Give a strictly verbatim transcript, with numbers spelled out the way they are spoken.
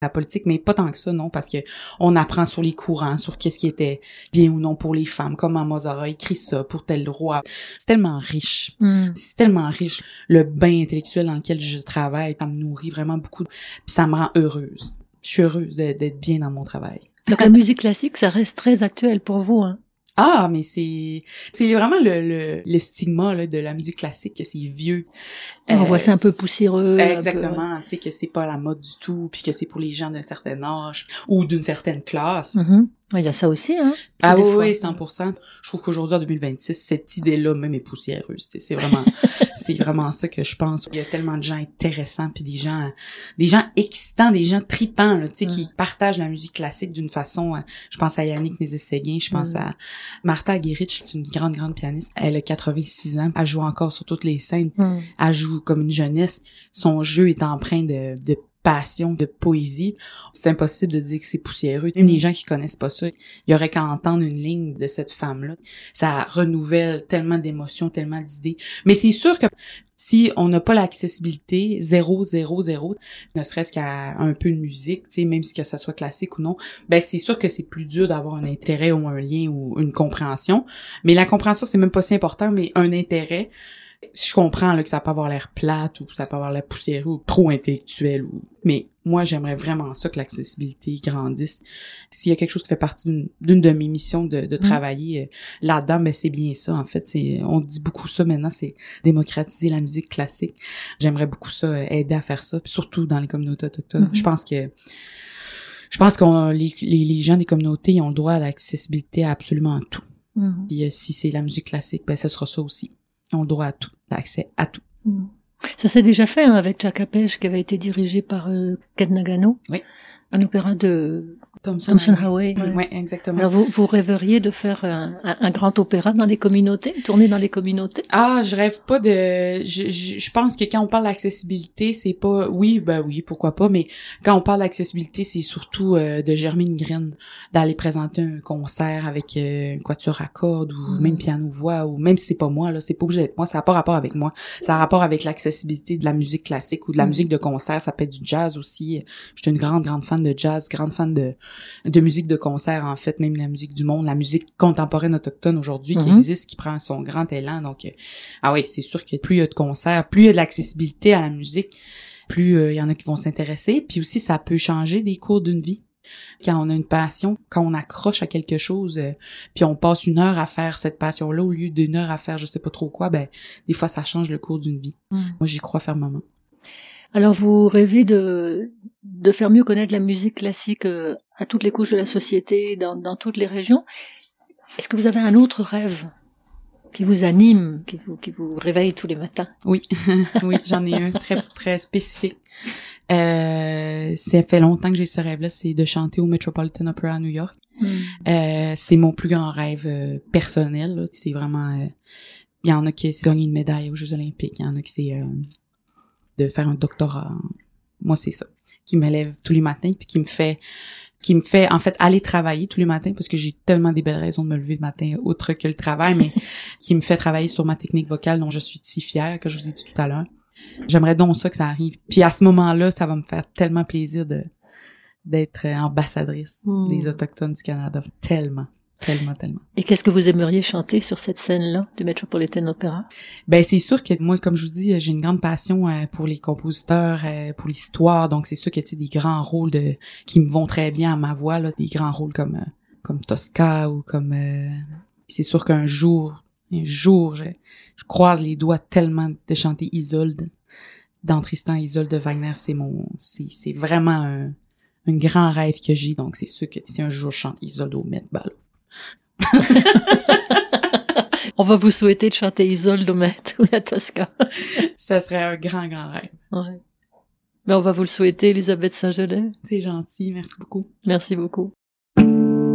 la politique, mais pas tant que ça, non, parce que on apprend sur les courants, sur qu'est-ce qui était bien ou non pour les femmes, comment Mozart a écrit ça pour tel roi. C'est tellement riche. Mm. C'est tellement riche. Le bain intellectuel dans lequel je travaille, ça me nourrit vraiment beaucoup. Puis ça me rend heureuse. Je suis heureuse de, d'être bien dans mon travail. Donc la musique classique, ça reste très actuel pour vous, hein? Ah, mais c'est c'est vraiment le le, le stigma là, de la musique classique, que c'est vieux. On euh, voit ça un peu poussiéreux. Exactement, tu sais, que c'est pas la mode du tout, puis que c'est pour les gens d'un certain âge ou d'une certaine classe. Mm-hmm. Il y a ça aussi, hein. Ah oui, oui, cent pour cent. Je trouve qu'aujourd'hui, en deux mille vingt-six, cette idée-là même est poussiéreuse. C'est vraiment, c'est vraiment ça que je pense. Il y a tellement de gens intéressants, puis des gens, des gens excitants, des gens tripants, là, tu sais, mm. qui partagent la musique classique d'une façon. Je pense à Yannick Nézet-Séguin, je pense mm. à Martha Argerich, c'est une grande, grande pianiste. Elle a quatre-vingt-six ans, elle joue encore sur toutes les scènes. Mm. Elle joue comme une jeunesse. Son jeu est empreint de, de passion, de poésie. C'est impossible de dire que c'est poussiéreux. Même les gens qui connaissent pas ça, il y aurait qu'à entendre une ligne de cette femme-là. Ça renouvelle tellement d'émotions, tellement d'idées. Mais c'est sûr que si on n'a pas l'accessibilité, zéro, zéro, zéro, ne serait-ce qu'à un peu de musique, tu sais, même si que ça soit classique ou non, ben c'est sûr que c'est plus dur d'avoir un intérêt ou un lien ou une compréhension. Mais la compréhension, c'est même pas si important, mais un intérêt, je comprends là que ça peut avoir l'air plate ou ça peut avoir l'air poussiéreux ou trop intellectuel ou mais moi j'aimerais vraiment ça que l'accessibilité grandisse. S'il y a quelque chose qui fait partie d'une, d'une de mes missions de, de travailler mmh. là-dedans, ben c'est bien ça en fait, c'est on dit beaucoup ça maintenant, c'est démocratiser la musique classique. J'aimerais beaucoup ça aider à faire ça, puis surtout dans les communautés autochtones. Mmh. Je pense que je pense qu'on les, les les gens des communautés ils ont le droit à l'accessibilité à absolument tout. Mmh. Puis si c'est la musique classique, ben ça sera ça aussi. Ils ont le droit à tout, l'accès à tout. Mmh. Ça s'est déjà fait hein, avec Tchaka-Pej, qui avait été dirigé par euh, Ken Nagano. Oui. Un opéra de Thompson, Thompson Howey. Oui, ouais, exactement. Alors vous, vous rêveriez de faire un, un, un grand opéra dans les communautés, tourner dans les communautés? Ah, je rêve pas de... Je, je, je pense que quand on parle d'accessibilité, c'est pas... Oui, ben oui, pourquoi pas, mais quand on parle d'accessibilité, c'est surtout euh, de germer une graine, d'aller présenter un concert avec euh, un quatuor à cordes ou mmh. même piano-voix, ou même si c'est pas moi, là, c'est pas obligé d'être moi, ça n'a pas rapport avec moi. Ça a rapport avec l'accessibilité de la musique classique ou de la mmh. musique de concert, ça peut être du jazz aussi. Je suis une grande, grande fan de jazz, grande fan de de musique de concert, en fait, même la musique du monde, la musique contemporaine autochtone aujourd'hui mm-hmm. qui existe, qui prend son grand élan. Donc, euh, ah oui, c'est sûr que plus il y a de concerts, plus il y a de l'accessibilité à la musique, plus euh, il y en a qui vont s'intéresser. Puis aussi, ça peut changer des cours d'une vie. Quand on a une passion, quand on accroche à quelque chose, euh, puis on passe une heure à faire cette passion-là au lieu d'une heure à faire je sais pas trop quoi, ben des fois, ça change le cours d'une vie. Mm. Moi, j'y crois fermement. Alors, vous rêvez de de faire mieux connaître la musique classique euh, à toutes les couches de la société, dans, dans toutes les régions. Est-ce que vous avez un autre rêve qui vous anime, qui vous qui vous réveille tous les matins? Oui, oui, j'en ai un très très spécifique. Euh, ça fait longtemps que j'ai ce rêve-là, c'est de chanter au Metropolitan Opera à New York. Mm. Euh, c'est mon plus grand rêve euh, personnel. Là. C'est vraiment, il euh, y en a qui c'est gagner une médaille aux Jeux Olympiques, il y en a qui c'est euh, de faire un doctorat. Moi, c'est ça qui me lève tous les matins puis qui me fait qui me fait en fait aller travailler tous les matins parce que j'ai tellement des belles raisons de me lever le matin outre que le travail, mais qui me fait travailler sur ma technique vocale dont je suis si fière, que je vous ai dit tout à l'heure. J'aimerais donc ça que ça arrive. Puis à ce moment-là, ça va me faire tellement plaisir de d'être ambassadrice mmh. des Autochtones du Canada. Tellement. Tellement, tellement. Et qu'est-ce que vous aimeriez chanter sur cette scène-là du Metropolitan Opera? Ben, c'est sûr que moi, comme je vous dis, j'ai une grande passion euh, pour les compositeurs, euh, pour l'histoire. Donc, c'est sûr que, tu sais, des grands rôles de, qui me vont très bien à ma voix, là. Des grands rôles comme, euh, comme Tosca ou comme, euh, c'est sûr qu'un jour, un jour, je, je croise les doigts tellement de chanter Isolde. Dans Tristan et Isolde de Wagner, c'est mon, c'est, c'est vraiment un, un grand rêve que j'ai. Donc, c'est sûr que si un jour je chante Isolde au Met, ben là, on va vous souhaiter de chanter Isolde au Met ou la Tosca. Ça serait un grand, grand rêve. Ouais. Mais on va vous le souhaiter, Elisabeth Saint-Gelais. C'est gentil, merci beaucoup. Merci beaucoup.